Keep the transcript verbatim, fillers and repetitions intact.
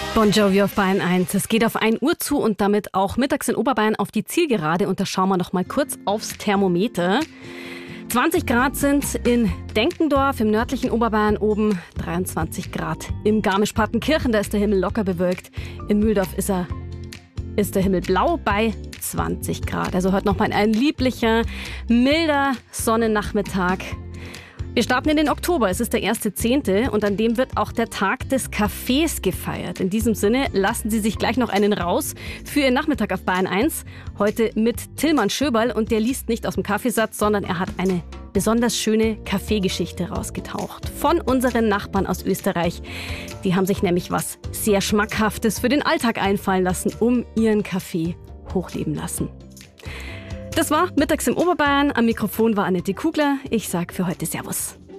Bon Jovi auf Bayern eins. Es geht auf ein Uhr zu und damit auch mittags in Oberbayern auf die Zielgerade. Und da schauen wir noch mal kurz aufs Thermometer. zwanzig Grad sind in Denkendorf im nördlichen Oberbayern oben, dreiundzwanzig Grad im Garmisch-Partenkirchen, da ist der Himmel locker bewölkt. In Mühldorf ist, er, ist der Himmel blau bei zwanzig Grad. Also heute noch mal ein lieblicher, milder Sonnennachmittag. Wir starten in den Oktober, es ist der erste Zehnte und an dem wird auch der Tag des Kaffees gefeiert. In diesem Sinne lassen Sie sich gleich noch einen raus für Ihren Nachmittag auf Bayern eins. Heute mit Tilman Schöberl und der liest nicht aus dem Kaffeesatz, sondern er hat eine besonders schöne Kaffeegeschichte rausgetaucht. Von unseren Nachbarn aus Österreich. Die haben sich nämlich was sehr Schmackhaftes für den Alltag einfallen lassen, um ihren Kaffee hochleben lassen. Das war Mittags im Oberbayern. Am Mikrofon war Annette Kugler. Ich sage für heute Servus.